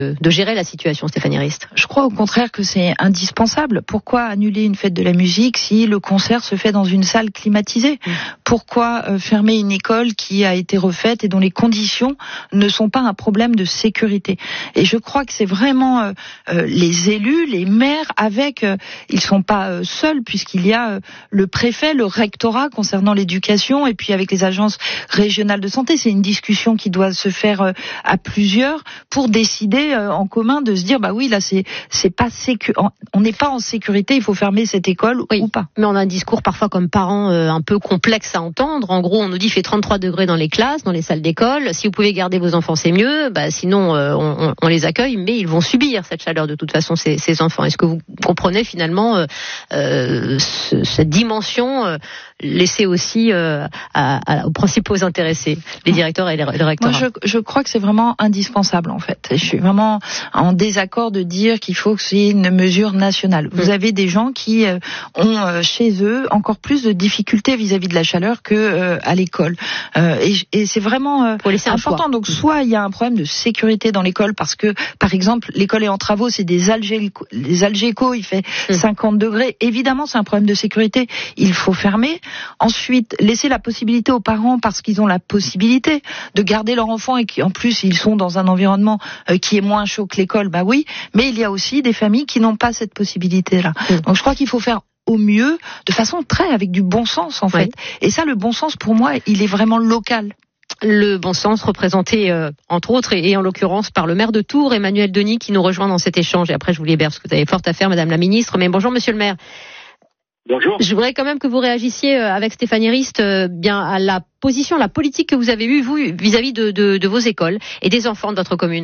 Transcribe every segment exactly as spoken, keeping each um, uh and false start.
de gérer la situation, Stéphanie Rist? Je crois au contraire que c'est indispensable. Pourquoi annuler une fête de la musique si le concert se fait dans une salle climatisée? Mmh. Pourquoi euh, fermer une école qui a été refaite et dont les conditions ne sont pas un problème de sécurité? Et je crois que c'est vraiment euh, euh, les élus, les maires, avec, euh, ils sont pas euh, seuls puisqu'il y a euh, le préfet, le rectorat concernant l'éducation et puis avec les agences régionales de santé. C'est une discussion qui doit se faire euh, à plusieurs pour décider en commun de se dire bah oui là c'est c'est pas sécu- on n'est pas en sécurité, il faut fermer cette école oui, ou pas. Mais on a un discours parfois comme parents euh, un peu complexe à entendre. En gros, on nous dit il fait trente-trois degrés dans les classes, dans les salles d'école. Si vous pouvez garder vos enfants, c'est mieux. Bah sinon euh, on, on les accueille, mais ils vont subir cette chaleur de toute façon ces, ces enfants. Est-ce que vous comprenez finalement euh, euh, ce, cette dimension euh, laissée aussi euh, à, à, aux principaux intéressés, les directeurs et les, les rectorats? Moi, je, je crois que c'est vraiment indispensable en fait. Je suis vraiment en désaccord de dire qu'il faut que c'est une mesure nationale. Vous mmh. avez des gens qui euh, ont euh, chez eux encore plus de difficultés vis-à-vis de la chaleur que euh, à l'école. Euh, et, et c'est vraiment euh, important. Donc soit il y a un problème de sécurité dans l'école parce que par exemple l'école est en travaux, c'est des algéco, les algécos, il fait mmh. cinquante degrés. Évidemment, c'est un problème de sécurité. Il faut fermer. Ensuite, laisser la possibilité aux parents parce qu'ils ont la possibilité de garder leur enfant et qu'en plus ils sont dans un environnement euh, qui est moins chaud que l'école, bah oui, mais il y a aussi des familles qui n'ont pas cette possibilité-là. Mmh. Donc je crois qu'il faut faire au mieux, de façon très avec du bon sens en fait. Oui. Et ça, le bon sens pour moi, il est vraiment local. Le bon sens représenté euh, entre autres et, et en l'occurrence par le maire de Tours, Emmanuel Denis, qui nous rejoint dans cet échange. Et après je vous libère parce que vous avez fort à faire, Madame la Ministre. Mais bonjour Monsieur le maire. Bonjour. Je voudrais quand même que vous réagissiez avec Stéphanie Rist bien à la position, la politique que vous avez eue vous vis-à-vis de, de, de vos écoles et des enfants de votre commune.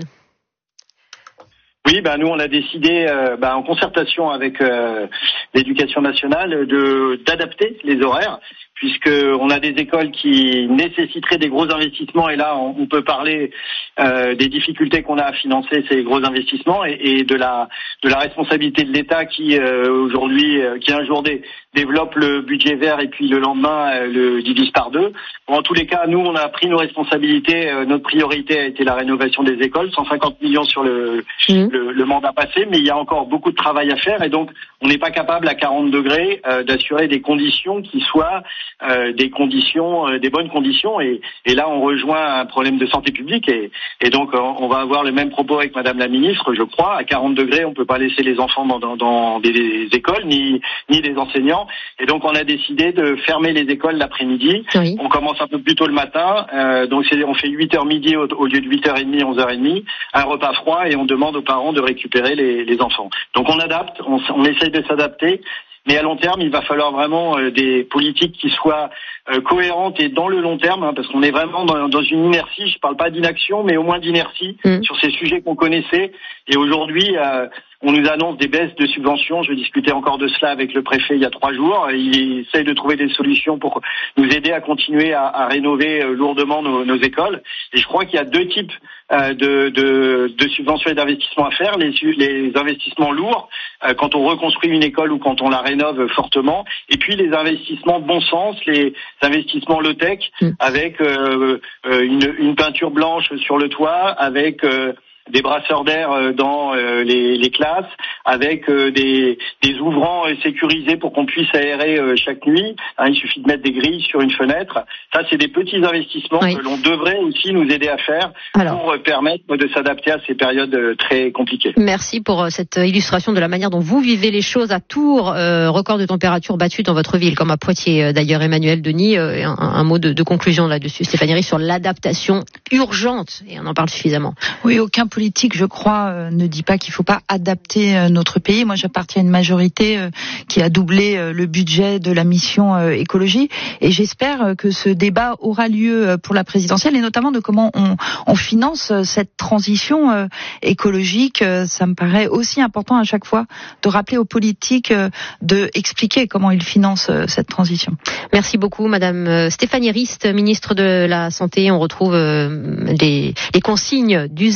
Oui, ben nous on a décidé, euh, ben, en concertation avec euh, l'éducation nationale, de d'adapter les horaires, puisque on a des écoles qui nécessiteraient des gros investissements, et là on, on peut parler euh, des difficultés qu'on a à financer ces gros investissements et, et de la de la responsabilité de l'État qui euh, aujourd'hui, euh, qui un jour dé, développe le budget vert et puis le lendemain euh, le divise par deux. Bon, en tous les cas, nous on a pris nos responsabilités. Euh, notre priorité a été la rénovation des écoles, cent cinquante millions sur le, mmh. le le mandat passé, mais il y a encore beaucoup de travail à faire et donc on n'est pas capable à quarante degrés euh, d'assurer des conditions qui soient Euh, des conditions, euh, des bonnes conditions, et, et là on rejoint un problème de santé publique, et, et donc euh, on va avoir le même propos avec Madame la Ministre, je crois. À quarante degrés, on peut pas laisser les enfants dans, dans, dans des, des écoles ni ni des enseignants, et donc on a décidé de fermer les écoles l'après-midi. Oui. On commence un peu plus tôt le matin, euh, donc c'est, on fait huit heures midi au, au lieu de huit heures trente, onze heures trente, un repas froid, et on demande aux parents de récupérer les, les enfants. Donc on adapte, on, on essaye de s'adapter. Mais à long terme, il va falloir vraiment euh, des politiques qui soient euh, cohérentes et dans le long terme, hein, parce qu'on est vraiment dans, dans une inertie. Je parle pas d'inaction, mais au moins d'inertie mmh. sur ces sujets qu'on connaissait. Et aujourd'hui, euh, on nous annonce des baisses de subventions. Je discutais encore de cela avec le préfet il y a trois jours. Il essaye de trouver des solutions pour nous aider à continuer à, à rénover euh, lourdement nos, nos écoles. Et je crois qu'il y a deux types euh, de, de, de subventions et d'investissements à faire. Les, les investissements lourds, euh, quand on reconstruit une école ou quand on la rénove fortement. Et puis les investissements bon sens, les investissements low-tech, mmh. avec euh, une, une peinture blanche sur le toit, avec... Euh, des brasseurs d'air dans euh, les, les classes, avec euh, des, des ouvrants euh, sécurisés pour qu'on puisse aérer euh, chaque nuit. Hein, il suffit de mettre des grilles sur une fenêtre. Ça, c'est des petits investissements oui. que l'on devrait aussi nous aider à faire Alors. pour euh, permettre de s'adapter à ces périodes euh, très compliquées. Merci pour euh, cette illustration de la manière dont vous vivez les choses à Tours. Euh, record de température battu dans votre ville, comme à Poitiers euh, d'ailleurs. Emmanuel Denis, euh, un, un mot de, de conclusion là-dessus. Stéphanie Rist, sur l'adaptation urgente, et on en parle suffisamment. Oui, aucun politique, je crois, euh, ne dit pas qu'il ne faut pas adapter euh, notre pays. Moi, j'appartiens à une majorité euh, qui a doublé euh, le budget de la mission euh, écologie, et j'espère euh, que ce débat aura lieu euh, pour la présidentielle, et notamment de comment on, on finance euh, cette transition euh, écologique. Euh, ça me paraît aussi important à chaque fois de rappeler aux politiques euh, de expliquer comment ils financent euh, cette transition. Merci beaucoup, Madame Stéphanie Rist, ministre de la Santé. On retrouve euh, les, les consignes d'usage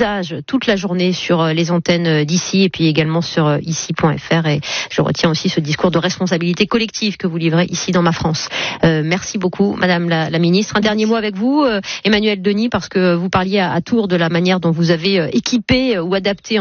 toute la journée sur les antennes d'ici et puis également sur ici point f r. Et je retiens aussi ce discours de responsabilité collective que vous livrez ici dans Ma France. Euh, merci beaucoup, Madame la, la Ministre. Un dernier mot avec vous, euh, Emmanuel Denis, parce que vous parliez à, à Tours de la manière dont vous avez équipé ou adapté